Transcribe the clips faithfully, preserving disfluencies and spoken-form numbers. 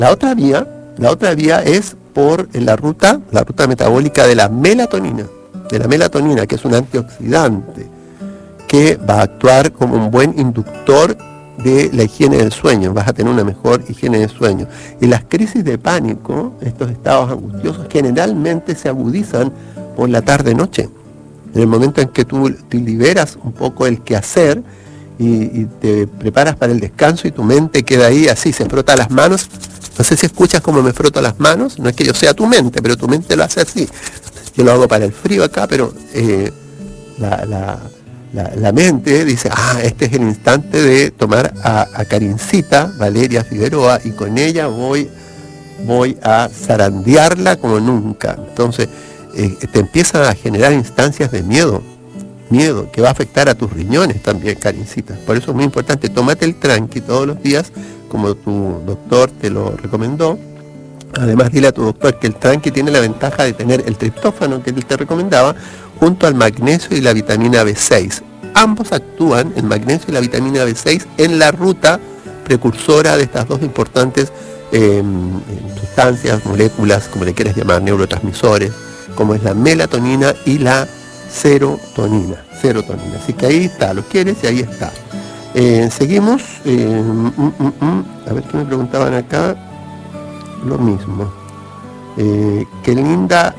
La otra vía, la otra vía es por la ruta, la ruta metabólica de la melatonina, de la melatonina, que es un antioxidante, que va a actuar como un buen inductor de la higiene del sueño, vas a tener una mejor higiene del sueño. Y las crisis de pánico, estos estados angustiosos, generalmente se agudizan por la tarde-noche. En el momento en que tú te liberas un poco el quehacer y, y te preparas para el descanso y tu mente queda ahí así, se frota las manos. No sé si escuchas cómo me froto las manos, no es que yo sea tu mente, pero tu mente lo hace así. Yo lo hago para el frío acá, pero eh, la, la, la, la mente dice, ah, este es el instante de tomar a, a Karincita, Valeria Figueroa, y con ella voy, voy a zarandearla como nunca. Entonces, eh, te empiezan a generar instancias de miedo, miedo, que va a afectar a tus riñones también, Karincita. Por eso es muy importante, tómate el tranqui todos los días, como tu doctor te lo recomendó. Además, dile a tu doctor que el tranqui tiene la ventaja de tener el triptófano que él te recomendaba, junto al magnesio y la vitamina B seis. Ambos actúan, el magnesio y la vitamina B seis, en la ruta precursora de estas dos importantes eh, sustancias, moléculas, como le quieras llamar, neurotransmisores, como es la melatonina y la serotonina. serotonina. Así que ahí está, lo quieres y ahí está. Eh, seguimos. Eh, mm, mm, mm, a ver qué me preguntaban acá. Lo mismo. Eh, qué linda.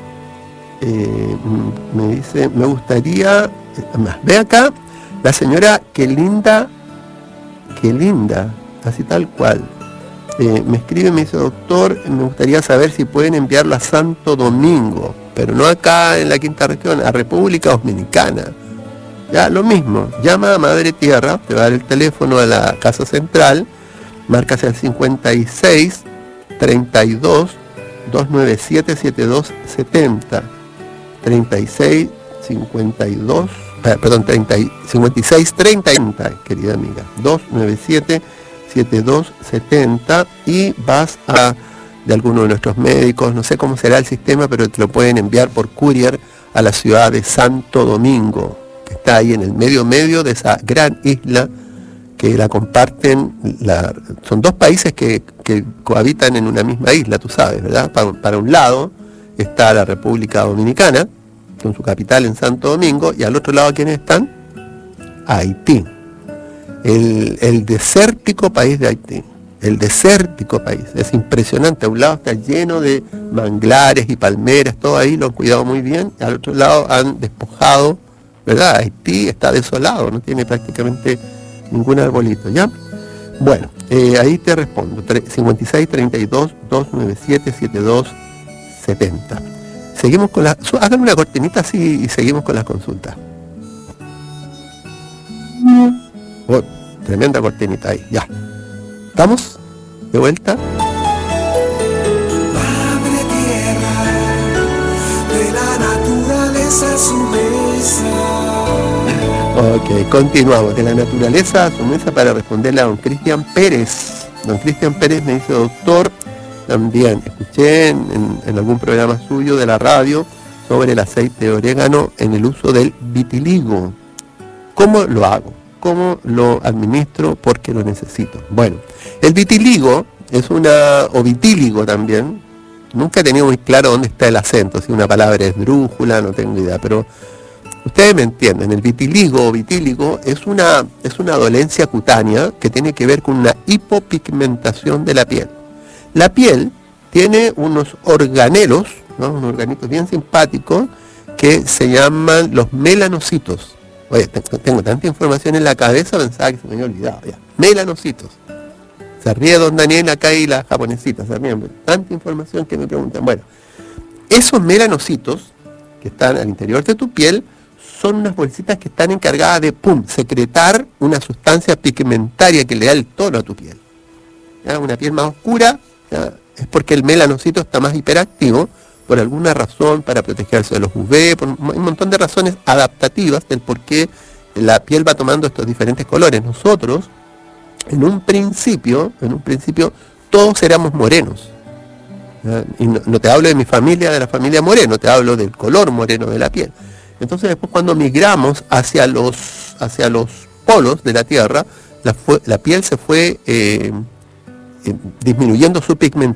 Eh, me dice, me gustaría. Más, ve acá, la señora, qué linda. Qué linda. Así tal cual. Eh, me escribe, me dice, doctor, me gustaría saber si pueden enviarlo a Santo Domingo, pero no acá en la quinta región, a República Dominicana. Ya, lo mismo, llama a Madre Tierra, te va a dar el teléfono a la Casa Central, marcas el cincuenta y seis, treinta y dos, doscientos noventa y siete, setenta y dos setenta, treinta y seis, cincuenta y dos, perdón, treinta, cincuenta y seis, treinta, querida amiga, doscientos noventa y siete, setenta y dos setenta, y vas a de alguno de nuestros médicos, no sé cómo será el sistema, pero te lo pueden enviar por courier a la ciudad de Santo Domingo, que está ahí en el medio medio de esa gran isla que la comparten, la, son dos países que, que cohabitan en una misma isla, tú sabes, ¿verdad? Para, para un lado está la República Dominicana, con su capital en Santo Domingo, y al otro lado, ¿quiénes están? Haití, el, el desértico país de Haití. El desértico país, es impresionante. A un lado está lleno de manglares y palmeras, todo ahí lo han cuidado muy bien. Al otro lado han despojado, ¿verdad? Haití está desolado, no tiene prácticamente ningún arbolito, ¿ya? Bueno, eh, ahí te respondo, cincuenta y seis, treinta y dos, doscientos noventa y siete, setenta y dos setenta. Seguimos con la... Hagan una cortinita así y seguimos con las consultas. Oh, tremenda cortinita ahí, ya. ¿Estamos de vuelta? Madre Tierra, de la naturaleza a su mesa. Ok, continuamos. De la naturaleza a su mesa para responderle a don Cristian Pérez. Don Cristian Pérez me dice, doctor, también escuché en, en, en algún programa suyo de la radio sobre el aceite de orégano en el uso del vitiligo. ¿Cómo lo hago? ¿Cómo lo administro? Porque lo necesito. Bueno, el vitiligo es una, o vitíligo también, nunca he tenido muy claro dónde está el acento, si una palabra es drújula, no tengo idea, pero ustedes me entienden. El vitiligo o vitíligo es una, es una dolencia cutánea que tiene que ver con una hipopigmentación de la piel. La piel tiene unos organelos, ¿no? Unos organitos bien simpáticos que se llaman los melanocitos. Oye, tengo, tengo tanta información en la cabeza, pensaba que se me había olvidado ya. Melanocitos. Se ríe don Daniel acá y la japonesita, se ríen. Tanta información que me preguntan. Bueno, esos melanocitos que están al interior de tu piel son unas bolsitas que están encargadas de, pum, secretar una sustancia pigmentaria que le da el tono a tu piel. ¿Ya? Una piel más oscura, ¿ya? Es porque el melanocito está más hiperactivo, por alguna razón, para protegerse de los U V, por un montón de razones adaptativas del por qué la piel va tomando estos diferentes colores. Nosotros, en un principio, en un principio, todos éramos morenos. ¿Ya? Y no, no te hablo de mi familia, de la familia Moreno, te hablo del color moreno de la piel. Entonces después cuando migramos hacia los, hacia los polos de la Tierra, la, fue, la piel se fue eh, eh, disminuyendo su pigmentación.